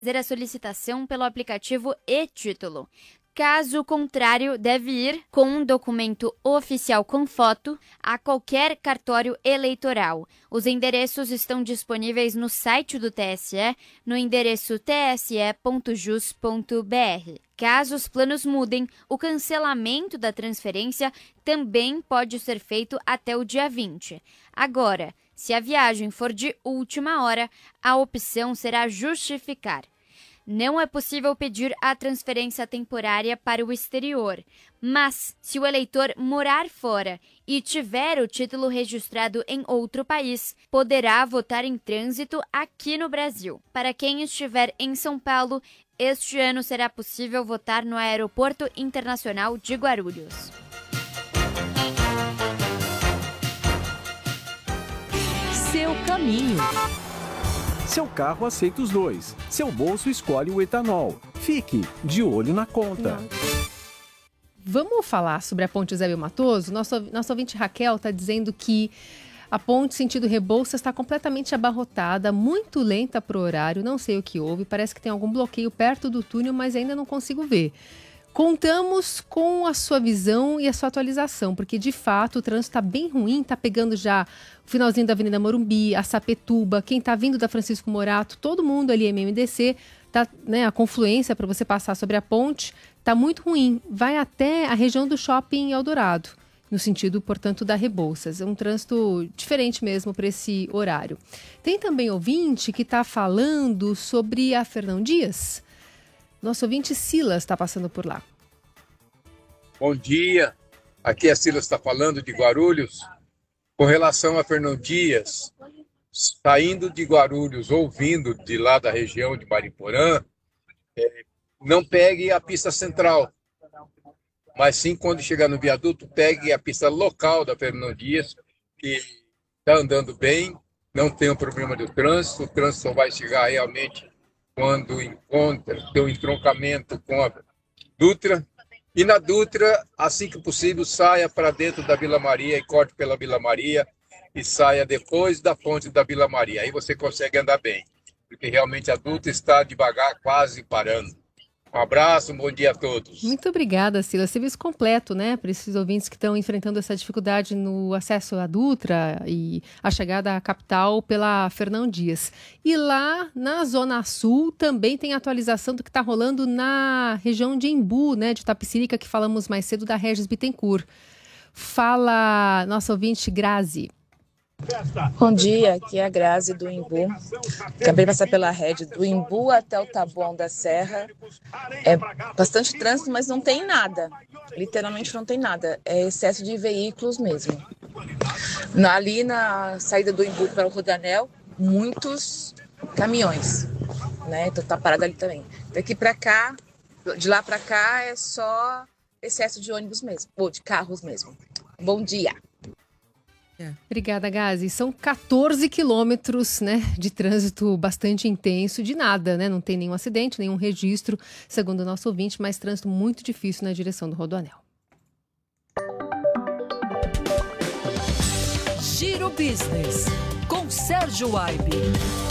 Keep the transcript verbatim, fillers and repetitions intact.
fazer a solicitação pelo aplicativo e-Título. Caso contrário, deve ir com um documento oficial com foto a qualquer cartório eleitoral. Os endereços estão disponíveis no site do T S E, no endereço t s e ponto jus ponto b r. Caso os planos mudem, o cancelamento da transferência também pode ser feito até o dia vinte. Agora, se a viagem for de última hora, a opção será justificar. Não é possível pedir a transferência temporária para o exterior, mas se o eleitor morar fora e tiver o título registrado em outro país, poderá votar em trânsito aqui no Brasil. Para quem estiver em São Paulo, este ano será possível votar no Aeroporto Internacional de Guarulhos. Seu caminho. Seu carro aceita os dois. Seu bolso escolhe o etanol. Fique de olho na conta. Vamos falar sobre a ponte Eusébio Matoso? Nosso, nosso ouvinte Raquel está dizendo que a ponte sentido Rebouças está completamente abarrotada, muito lenta para o horário, não sei o que houve, parece que tem algum bloqueio perto do túnel, mas ainda não consigo ver. Contamos com a sua visão e a sua atualização, porque de fato o trânsito está bem ruim, está pegando já o finalzinho da Avenida Morumbi, a Sapetuba, quem está vindo da Francisco Morato, todo mundo ali, M M D C, tá, né, a confluência para você passar sobre a ponte está muito ruim, vai até a região do Shopping Eldorado, no sentido, portanto, da Rebouças. É um trânsito diferente mesmo para esse horário. Tem também ouvinte que está falando sobre a Fernão Dias. Nosso ouvinte Silas está passando por lá. Bom dia, aqui a Silas está falando de Guarulhos. Com relação a Fernão Dias, saindo de Guarulhos ou vindo de lá da região de Mariporã, é, não pegue a pista central, mas sim quando chegar no viaduto, pegue a pista local da Fernão Dias, que está andando bem, não tem um problema de trânsito, o trânsito só vai chegar realmente quando encontra, tem um entroncamento com a Dutra. E na Dutra, assim que possível, saia para dentro da Vila Maria e corte pela Vila Maria e saia depois da ponte da Vila Maria. Aí você consegue andar bem, porque realmente a Dutra está devagar, quase parando. Um abraço, um bom dia a todos. Muito obrigada, Silas. Serviço completo, né, para esses ouvintes que estão enfrentando essa dificuldade no acesso à Dutra e a chegada à capital pela Fernão Dias. E lá na Zona Sul também tem atualização do que está rolando na região de Embu, né, de Itapecerica, que falamos mais cedo, da Regis Bittencourt. Fala nossa ouvinte Grazi. Bom dia, aqui é a Grazi do Embu. Acabei de passar pela rede do Embu até o Taboão da Serra. É bastante trânsito, mas não tem nada. Literalmente não tem nada. É excesso de veículos mesmo. Na, ali na saída do Embu para o Rodanel, muitos caminhões, né? Então tá parado ali também. Daqui para cá, de lá para cá é só excesso de ônibus mesmo, ou de carros mesmo. Bom dia. Obrigada, Gazi. São quatorze quilômetros, né, de trânsito bastante intenso, de nada, né? Não tem nenhum acidente, nenhum registro, segundo o nosso ouvinte, mas trânsito muito difícil na direção do Rodoanel. Giro Business, com Sérgio Aibe.